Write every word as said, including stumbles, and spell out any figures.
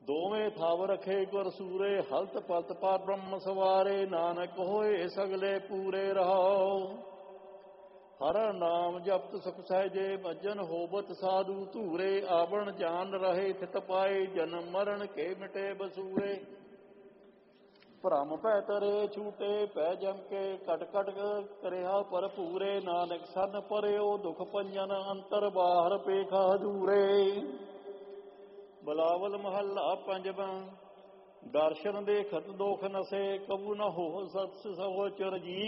ਦੋਵੇਂ ਥਾਵ ਰਖੇ ਗੁਰ ਸੂਰੇ, ਹਲਤ ਪਲਤ ਪਰ ਬ੍ਰਹਮ ਸਵਾਰੇ, ਨਾਨਕ ਹੋਏ ਸਗਲੇ ਪੂਰੇ ਰਹਾਉ। ਹਰ ਨਾਮ ਜਪਤ ਸੁਖ ਸਹਿਜੇ, ਭਜਨ ਹੋਵਤ ਸਾਧੂ ਧੂਰੇ, ਆਵਣ ਜਾਨ ਰਹੇ ਥਿਤ ਪਾਏ, ਜਨਮ ਮਰਨ ਕੇ ਮਿਟੇ ਬਸੂਰੇ। ਭਰਮ ਪੈ ਤਰੇ ਛੂਟੇ ਪੈ ਜਮ ਕੇ, ਕਟ ਕਟ ਕਰਿਆ ਭਰਪੂਰੇ, ਨਾਨਕ ਸਰਨ ਪਰਿਓ ਦੁਖ ਭੰਜਨ, ਅੰਤਰ ਬਾਹਰ ਪੇਖਾ ਦੂਰੇ। ਬਲਾਵਲ ਮਹੱਲਾ ਪੰਜਵਾਂ। ਦਰਸ਼ਨ ਦੇਖਤ ਦੋਖ ਨਸੇ, ਕਬੂ ਨ ਹੋ ਸਤ ਸੋ ਚਰਜੀ,